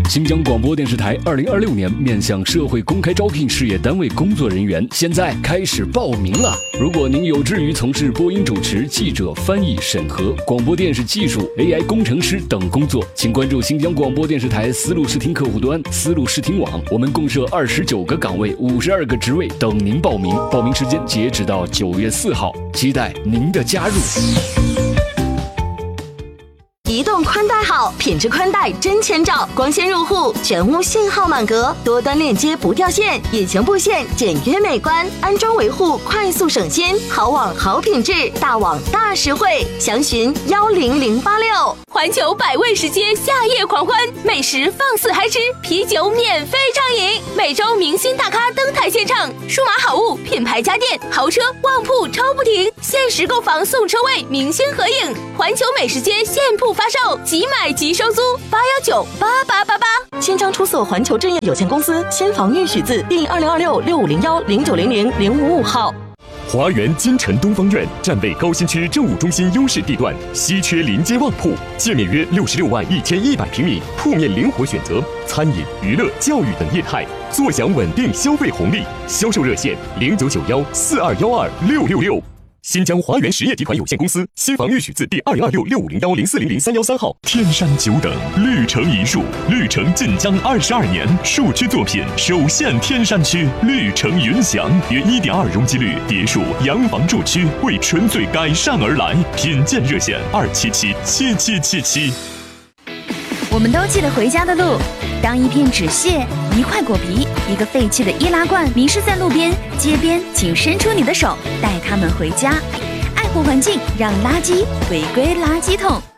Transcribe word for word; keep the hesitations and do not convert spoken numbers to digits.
新疆广播电视台二零二六年面向社会公开招聘事业单位工作人员现在开始报名了。如果您有志于从事播音主持、记者、翻译、审核、广播电视技术、A I 工程师等工作，请关注新疆广播电视台思路视听客户端、思路视听网，我们共设二十九个岗位、五十二个职位等您报名。报名时间截止到九月四号，期待您的加入。 移动宽带好，品质宽带真千兆，光纤入户，全屋信号满格，多端链接不掉线，引擎布线简约美观，安装维护快速省心，好网好品质，大网大实惠，详询幺零零八六。 环球百味食街夏夜狂欢，美食放肆嗨吃，啤酒免费畅饮，每周明星大咖登台献唱，数码好物、品牌家电、豪车、旺铺抽不停，限时购房送车位，明星合影，环球美食街现铺发售，即买即收租，八幺九八八八八。 新章出售环球置业有限公司先房预许字第二零二六六五零幺零九零零零五五号。 华园金城东方院站位高新区政务中心优势地段，稀缺临街旺铺，界面约六十六万一千一百平米，铺面灵活选择，餐饮、娱乐、教育等业态，坐享稳定消费红利。销售热线零九九幺四二幺二六六六。新疆华源实业集团有限公司新房预许字第二零二六六五零幺零四零零三幺三号。天山久等，绿城一树，绿城晋江二十二年，树区作品首现天山区，绿城云翔，约一点二容积率别墅洋房住区，为纯粹改善而来。品鉴热线二七七七七七七。 我们都记得回家的路，当一片纸屑、一块果皮、一个废弃的易拉罐迷失在路边、街边，请伸出你的手，带他们回家。爱护环境，让垃圾回归垃圾桶。